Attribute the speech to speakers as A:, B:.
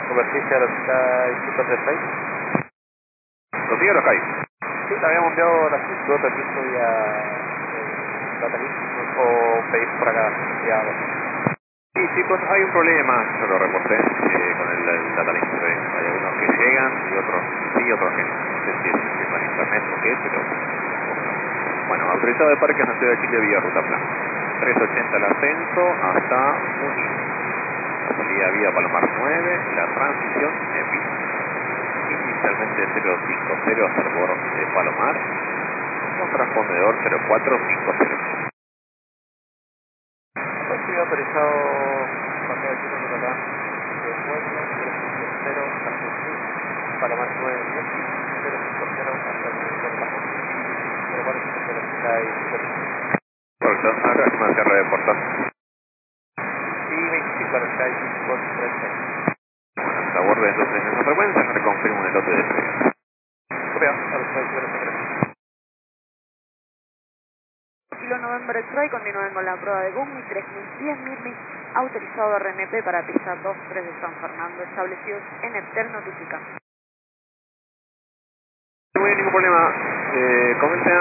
A: Superficie a los Sky
B: 2 los CAI.
A: Sí, le habíamos enviado la solicitud de permiso vía Data Link, o pedir por acá vía
B: Sí, chicos, hay un problema, yo lo reporté con el data link. Hay algunos que llegan y otros sí, otros que no. No sé si es para internet o qué, pero... Bueno, autorizado de parques en Ciudad de Chile vía ruta plana. 380 el ascenso hasta Junín. La salida vía Palomar 9, la transición en vía. Inicialmente 050 hasta el borde de Palomar, con transpondedor 0450.
A: Pues sí, autorizado cuando hay chicos de acá, de vuelo, 350 Argentina, Palomar 9, 050 hasta el minuto de bajo, 0450 Sky Super.
B: Correcto, acá se me cierra de puertas.
A: Y 25 a Sky Super 30.
B: Bueno, hasta borde entonces en esa frecuencia, me reconfirmo el lote de despegue.
A: Copia, a los Sky Super 30.
C: Kilo November X-Ray, continúen con la prueba de Gumi, 3010 Mirli, autorizado RNP para pista 23 de San Fernando, establecidos en Eptel, notifica.
B: No hay ningún problema, comenten